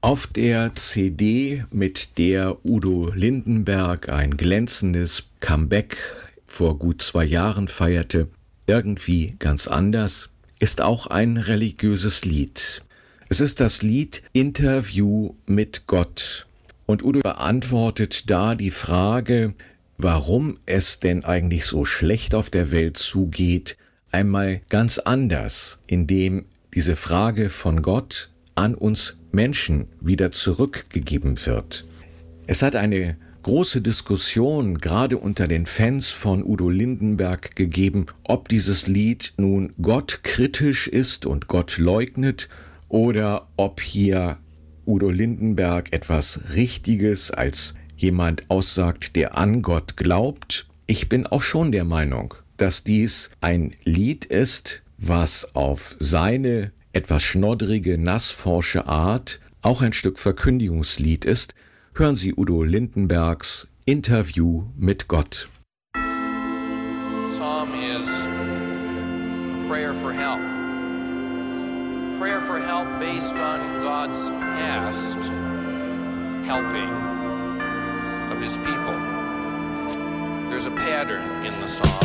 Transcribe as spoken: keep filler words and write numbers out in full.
Auf der C D, mit der Udo Lindenberg ein glänzendes Comeback vor gut zwei Jahren feierte, irgendwie ganz anders, ist auch ein religiöses Lied. Es ist das Lied Interview mit Gott. Und Udo beantwortet da die Frage, warum es denn eigentlich so schlecht auf der Welt zugeht, einmal ganz anders, indem diese Frage von Gott an uns Menschen wieder zurückgegeben wird. Es hat eine große Diskussion gerade unter den Fans von Udo Lindenberg gegeben, ob dieses Lied nun Gott kritisch ist und Gott leugnet oder ob hier Udo Lindenberg etwas Richtiges als jemand aussagt, der an Gott glaubt. Ich bin auch schon der Meinung, dass dies ein Lied ist, was auf seine etwas schnoddrige, nassforsche Art auch ein Stück Verkündigungslied ist. Hören Sie Udo Lindenbergs Interview mit Gott. Psalm is a prayer for help. Prayer for help based on God's past helping of his people. There's a pattern in the psalm.